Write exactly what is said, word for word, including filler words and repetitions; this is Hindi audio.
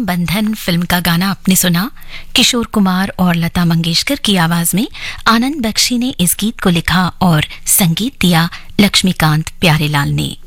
बंधन फिल्म का गाना आपने सुना। किशोर कुमार और लता मंगेशकर की आवाज में आनंद बख्शी ने इस गीत को लिखा और संगीत दिया लक्ष्मीकांत प्यारेलाल ने।